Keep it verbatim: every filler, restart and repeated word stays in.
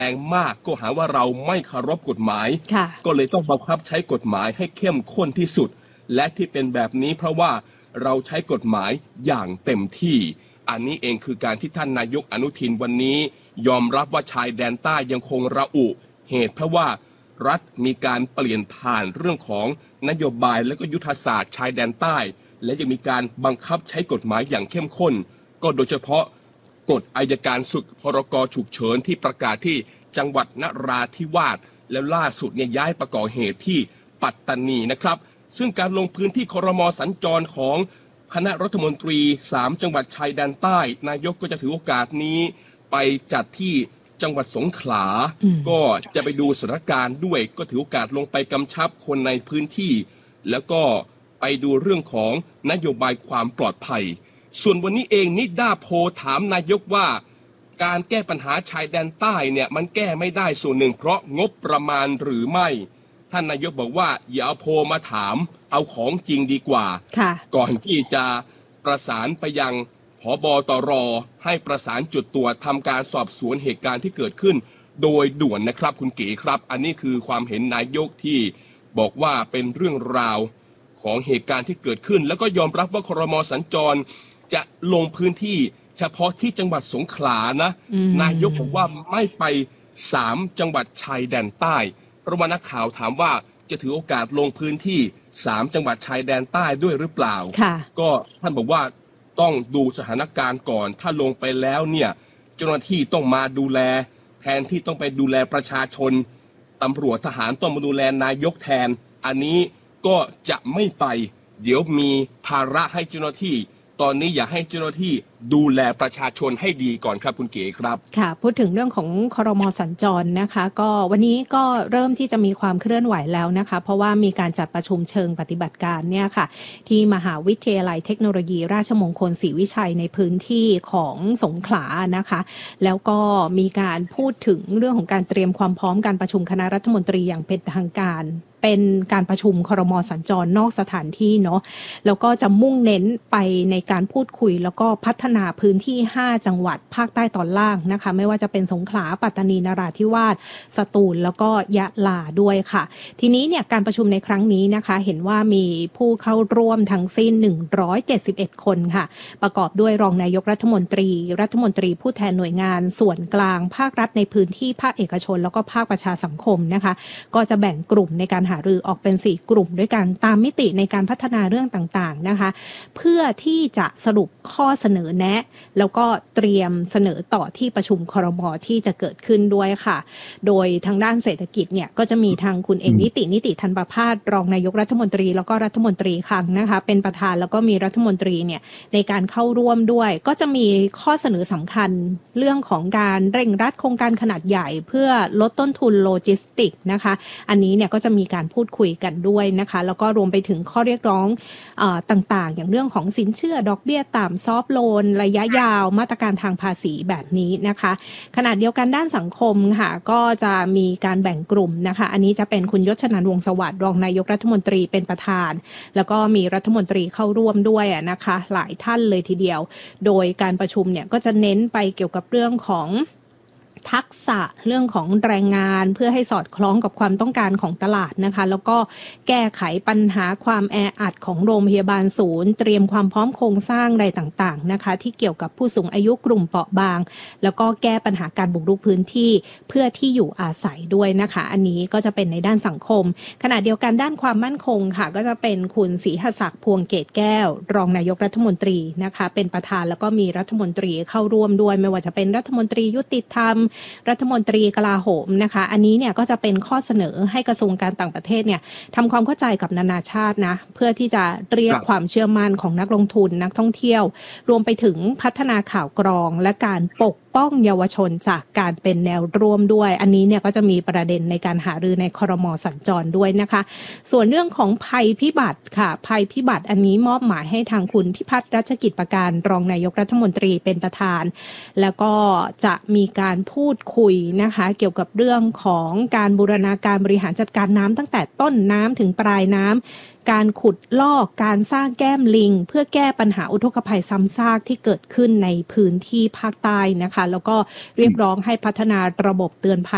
แรงมากก็หาว่าเราไม่เคารพกฎหมายก็เลยต้องบังคับใช้กฎหมายให้เข้มข้นที่สุดและที่เป็นแบบนี้เพราะว่าเราใช้กฎหมายอย่างเต็มที่อันนี้เองคือการที่ท่านนายกอนุทินวันนี้ยอมรับว่าชายแดนใต้ยังคงระอุเหตุเพราะว่ารัฐมีการเปลี่ยนผ่านเรื่องของนโยบายและก็ยุทธศาสตร์ชายแดนใต้และยังมีการบังคับใช้กฎหมายอย่างเข้มข้นก็โดยเฉพาะกฎอัยการศึกพรกฉุกเฉินที่ประกาศที่จังหวัดนราธิวาสแล้วล่าสุดเนี่ยย้ายประก่อเหตุที่ปัตตานีนะครับซึ่งการลงพื้นที่ครม.สัญจรของคณะรัฐมนตรีสามจังหวัดชายแดนใต้นายกก็จะถือโอกาสนี้ไปจัดที่จังหวัดสงขลาก็จะไปดูสถานการณ์ด้วยก็ถือโอกาสลงไปกำชับคนในพื้นที่แล้วก็ไปดูเรื่องของนโยบายความปลอดภัยส่วนวันนี้เองนิดาโพถามนายกว่าการแก้ปัญหาชายแดนใต้เนี่ยมันแก้ไม่ได้ส่วนหนึ่งเพราะงบประมาณหรือไม่ท่านนายกบอกว่าอย่าเอาโพมาถามเอาของจริงดีกว่าก่อนที่จะประสานไปยังผบตรให้ประสานจุดตรวจทำการสอบสวนเหตุการณ์ที่เกิดขึ้นโดยด่วนนะครับคุณเก๋ครับอันนี้คือความเห็นนายกที่บอกว่าเป็นเรื่องราวของเหตุการณ์ที่เกิดขึ้นแล้วก็ยอมรับว่าครม.สัญจรจะลงพื้นที่เฉพาะที่จังหวัดสงขลานะนายกบอกว่าไม่ไปสามจังหวัดชายแดนใต้เพราะว่านักข่าวถามว่าจะถือโอกาสลงพื้นที่สามจังหวัดชายแดนใต้ด้วยหรือเปล่าก็ท่านบอกว่าต้องดูสถานการณ์ก่อนถ้าลงไปแล้วเนี่ยเจ้าหน้าที่ต้องมาดูแลแทนที่ต้องไปดูแลประชาชนตำรวจทหารต้องมาดูแลนายกแทนอันนี้ก็จะไม่ไปเดี๋ยวมีภาระให้เจ้าหน้าที่ตอนนี้อยากให้เจ้าหน้าที่ดูแลประชาชนให้ดีก่อนครับคุณเก๋ครับค่ะพูดถึงเรื่องของครม.สัญจรนะคะก็วันนี้ก็เริ่มที่จะมีความเคลื่อนไหวแล้วนะคะเพราะว่ามีการจัดประชุมเชิงปฏิบัติการเนี่ยค่ะที่มหาวิทยาลัยเทคโนโลยีราชมงคลศรีวิชัยในพื้นที่ของสงขลานะคะแล้วก็มีการพูดถึงเรื่องของการเตรียมความพร้อมการประชุมคณะรัฐมนตรีอย่างเป็นทางการเป็นการประชุมครม.สัญจรนอกสถานที่เนาะแล้วก็จะมุ่งเน้นไปในการพูดคุยแล้วก็พัฒนาพื้นที่ห้าจังหวัดภาคใต้ตอนล่างนะคะไม่ว่าจะเป็นสงขลาปัตตานีนราธิวาสสตูลแล้วก็ยะลาด้วยค่ะทีนี้เนี่ยการประชุมในครั้งนี้นะคะเห็นว่ามีผู้เข้าร่วมทั้งสิ้นหนึ่งร้อยเจ็ดสิบเอ็ดคนค่ะประกอบด้วยรองนายกรัฐมนตรีรัฐมนตรีผู้แทนหน่วยงานส่วนกลางภาครัฐในพื้นที่ภาคเอกชนแล้วก็ภาคประชาสังคมนะคะก็จะแบ่งกลุ่มในการหารือออกเป็นสี่กลุ่มด้วยกันตามมิติในการพัฒนาเรื่องต่างๆนะคะเพื่อที่จะสรุปข้อเสนอแนะแล้วก็เตรียมเสนอต่อที่ประชุมครม.ที่จะเกิดขึ้นด้วยค่ะโดยทางด้านเศรษฐกิจเนี่ยก็จะมีทางคุณเอกนิตินิติธันประภาสรองนายกรัฐมนตรีแล้วก็รัฐมนตรีคลังนะคะเป็นประธานแล้วก็มีรัฐมนตรีเนี่ยในการเข้าร่วมด้วยก็จะมีข้อเสนอสำคัญเรื่องของการเร่งรัดโครงการขนาดใหญ่เพื่อลดต้นทุนโลจิสติกนะคะอันนี้เนี่ยก็จะมีการพูดคุยกันด้วยนะคะแล้วก็รวมไปถึงข้อเรียกร้องเอ่อต่างๆอย่างเรื่องของสินเชื่อดอกเบี้ยต่ำซอฟท์โลนระยะยาวมาตรการทางภาษีแบบนี้นะคะขณะเดียวกันด้านสังคมค่ะก็จะมีการแบ่งกลุ่มนะคะอันนี้จะเป็นคุณยศชนันท์วงศ์สวัสดิ์รองนายกรัฐมนตรีเป็นประธานแล้วก็มีรัฐมนตรีเข้าร่วมด้วยนะคะหลายท่านเลยทีเดียวโดยการประชุมเนี่ยก็จะเน้นไปเกี่ยวกับเรื่องของทักษะเรื่องของแรงงานเพื่อให้สอดคล้องกับความต้องการของตลาดนะคะแล้วก็แก้ไขปัญหาความแออัดของโรงพยาบาลศูนย์เตรียมความพร้อมโครงสร้างใดต่างๆนะคะที่เกี่ยวกับผู้สูงอายุกลุ่มเปราะบางแล้วก็แก้ปัญหาการบุกรุกพื้นที่เพื่อที่อยู่อาศัยด้วยนะคะอันนี้ก็จะเป็นในด้านสังคมขณะเดียวกันด้านความมั่นคงค่ะก็จะเป็นคุณศรีหศักดิ์พวงเกตแก้วรองนายกรัฐมนตรีนะคะเป็นประธานแล้วก็มีรัฐมนตรีเข้าร่วมด้วยไม่ว่าจะเป็นรัฐมนตรียุติธรรมรัฐมนตรีกลาโหมนะคะอันนี้เนี่ยก็จะเป็นข้อเสนอให้กระทรวงการต่างประเทศเนี่ยทำความเข้าใจกับนานาชาตินะเพื่อที่จะเรียกความเชื่อมั่นของนักลงทุนนักท่องเที่ยวรวมไปถึงพัฒนาข่าวกรองและการปกป้องเยาวชนจากการเป็นแนวร่วมด้วยอันนี้เนี่ยก็จะมีประเด็นในการหารือในครม.สัญจรด้วยนะคะส่วนเรื่องของภัยพิบัติค่ะภัยพิบัติอันนี้มอบหมายให้ทางคุณพิพัฒน์รัชกิจประการรองนายกรัฐมนตรีเป็นประธานแล้วก็จะมีการพูดคุยนะคะเกี่ยวกับเรื่องของการบูรณาการบริหารจัดการน้ำตั้งแต่ต้นน้ำถึงปลายน้ำการขุดลอกการสร้างแก้มลิงเพื่อแก้ปัญหาอุทกภัยซ้ำซากที่เกิดขึ้นในพื้นที่ภาคใต้นะคะแล้วก็เรียกร้องให้พัฒนาระบบเตือนภัย